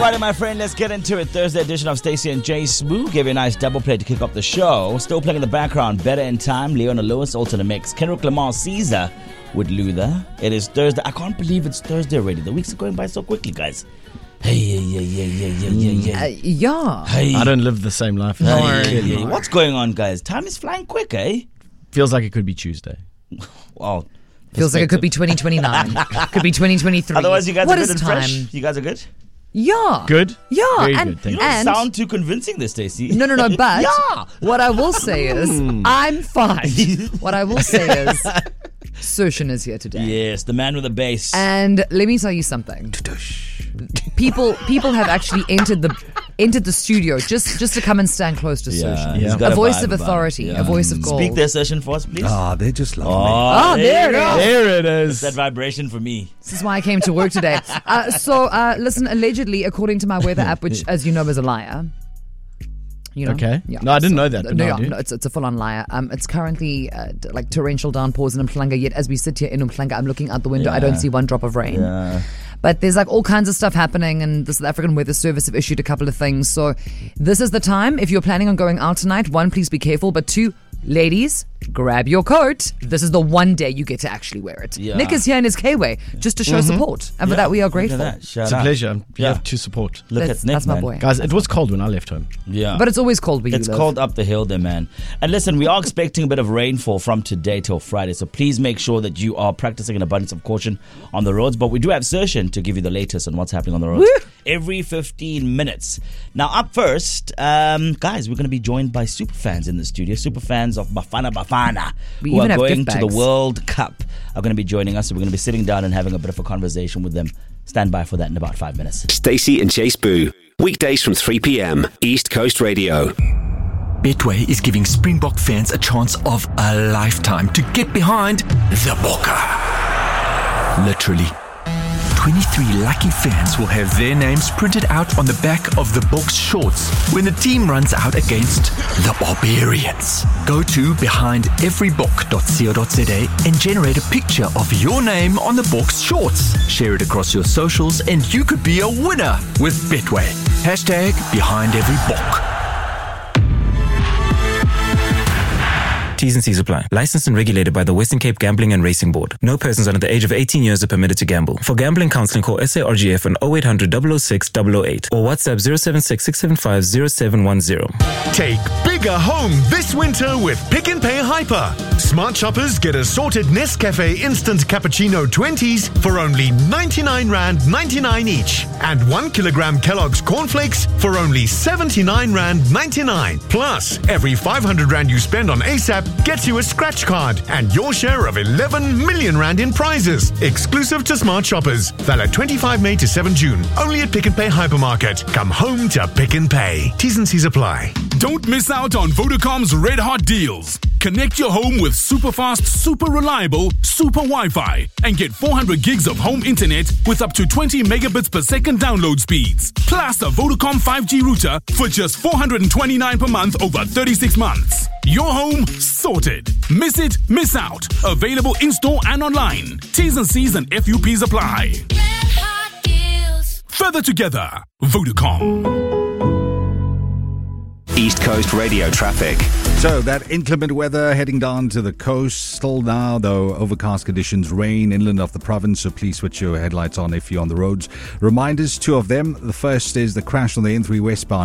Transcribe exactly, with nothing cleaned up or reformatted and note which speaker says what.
Speaker 1: Alrighty, my friend, let's get into it. Thursday edition of Stacey and Jay Smooth. Give you a nice double play to kick off the show. Still playing in the background, Better in Time, Leona Lewis, also in the mix. Kendrick Lamar, Caesar with Luther. It is Thursday. I can't believe it's Thursday already. The weeks are going by so quickly, guys. Hey, yeah, yeah, yeah, yeah, yeah, yeah, yeah.
Speaker 2: Uh, yeah.
Speaker 1: Hey.
Speaker 3: I don't live the same life.
Speaker 1: Hey, yeah, yeah, yeah. What's going on, guys? Time is flying quick, eh?
Speaker 3: Feels like it could be Tuesday.
Speaker 1: Wow.
Speaker 2: Feels like it could be twenty twenty-nine. Could be twenty twenty-three.
Speaker 1: Otherwise, you guys
Speaker 2: what
Speaker 1: are good
Speaker 2: is
Speaker 1: and
Speaker 2: time?
Speaker 1: fresh. You guys are good?
Speaker 2: Yeah.
Speaker 3: Good?
Speaker 2: Yeah.
Speaker 3: Very
Speaker 2: and,
Speaker 3: good, thank
Speaker 1: You
Speaker 3: you.
Speaker 1: don't
Speaker 2: and
Speaker 1: sound too convincing this, Stacey.
Speaker 2: No, no, no, but
Speaker 1: Yeah.
Speaker 2: what I will say is I'm fine. What I will say is Sushan is here today.
Speaker 1: Yes, the man with the bass.
Speaker 2: And let me tell you something. People people have actually entered the entered the studio just, just to come and stand close to Sushan.
Speaker 1: he's
Speaker 3: Yeah.
Speaker 1: got
Speaker 2: A voice
Speaker 1: vibe
Speaker 2: of
Speaker 1: about it.
Speaker 2: authority,
Speaker 1: Yeah.
Speaker 2: a voice of gold.
Speaker 1: Speak their session for us, please.
Speaker 4: Ah, they just love me.
Speaker 1: Oh,
Speaker 2: Oh, there it
Speaker 1: you go.
Speaker 2: is.
Speaker 3: There it
Speaker 1: It's
Speaker 3: is.
Speaker 1: that vibration for me.
Speaker 2: This is why I came to work today. Uh, so, uh, listen, allegedly, according to my weather app, which, as you know, is a liar. You know?
Speaker 3: Okay.
Speaker 2: Yeah.
Speaker 3: No, I didn't know that, but
Speaker 2: no,
Speaker 3: now I
Speaker 2: yeah,
Speaker 3: do.
Speaker 2: no, it's, it's a full-on liar. Um, it's currently uh, d- like torrential downpours in Umhlanga. Yet, as we sit here in Umhlanga, I'm looking out the window. I don't
Speaker 1: Yeah.
Speaker 2: see one drop of rain.
Speaker 1: Yeah.
Speaker 2: But there's like all kinds of stuff happening, and the South African Weather Service have issued a couple of things. So this is the time. If you're planning on going out tonight, one, please be careful. But two, ladies, grab your coat. This is the one day you get to actually wear it.
Speaker 1: Yeah.
Speaker 2: Nick is here in his K-way just to show support. And for that, we are
Speaker 1: Look at
Speaker 2: grateful.
Speaker 1: that. Shout
Speaker 3: It's a
Speaker 1: out.
Speaker 3: pleasure. I'm
Speaker 1: Yeah.
Speaker 3: here to support.
Speaker 1: Look
Speaker 2: That's,
Speaker 1: at Nick,
Speaker 2: that's my
Speaker 1: man.
Speaker 2: boy.
Speaker 3: Guys, it was cold when I left home.
Speaker 1: Yeah.
Speaker 2: But it's always cold where you
Speaker 1: It's
Speaker 2: live.
Speaker 1: cold up the hill there, man. And listen, we are expecting a bit of rainfall from today till Friday, so please make sure that you are practicing an abundance of caution on the roads. But we do have Sushan to give you the latest on what's happening on the roads
Speaker 2: Woo!
Speaker 1: every fifteen minutes. Now, up first, um, guys, we're going to be joined by super fans in the studio, super fans of Bafana Bafana,
Speaker 2: We
Speaker 1: who
Speaker 2: even
Speaker 1: are
Speaker 2: have
Speaker 1: going
Speaker 2: gift
Speaker 1: to the
Speaker 2: bags.
Speaker 1: World Cup, are going to be joining us. So we're going to be sitting down and having a bit of a conversation with them. Stand by for that in about five minutes.
Speaker 5: Stacey and Jay Spoo. Weekdays from three p.m. East Coast Radio.
Speaker 6: Betway is giving Springbok fans a chance of a lifetime to get behind the Bokke. Literally. twenty-three lucky fans will have their names printed out on the back of the Boks shorts when the team runs out against the Barbarians. Go to behind every book dot co dot za and generate a picture of your name on the Boks shorts. Share it across your socials and you could be a winner with Betway. Hashtag behind every book.
Speaker 7: T's and C's apply. Licensed and regulated by the Western Cape Gambling and Racing Board. No persons under the age of eighteen years are permitted to gamble. For gambling counseling, call S A R G F on oh eight hundred, double oh six, double oh eight or WhatsApp zero seven six, six seven five, zero seven one zero.
Speaker 8: Take bigger home this winter with Pick and Pay Hyper. Smart shoppers get assorted Nescafe Instant Cappuccino twenties for only ninety-nine rand ninety-nine each. And one kilogram Kellogg's Cornflakes for only seventy-nine rand ninety-nine. Plus, every five hundred rand you spend on ASAP gets you a scratch card and your share of eleven million rand in prizes. Exclusive to smart shoppers. Valid twenty-fifth of May to seventh of June. Only at Pick and Pay Hypermarket. Come home to Pick and Pay. T's and C's apply.
Speaker 9: Don't miss out on Vodacom's red hot deals. Connect your home with super fast, super reliable, super Wi-Fi and get four hundred gigs of home internet with up to twenty megabits per second download speeds. Plus a Vodacom five G router for just four hundred twenty-nine per month over thirty-six months. Your home sorted. Miss it, miss out. Available in-store and online. T's and C's and F U Ps apply. Further together, Vodacom.
Speaker 5: East Coast Radio traffic.
Speaker 4: So that inclement weather heading down to the coast. Still now, though, overcast conditions, rain inland of the province. So please switch your headlights on if you're on the roads. Reminders, two of them. The first is the crash on the N three westbound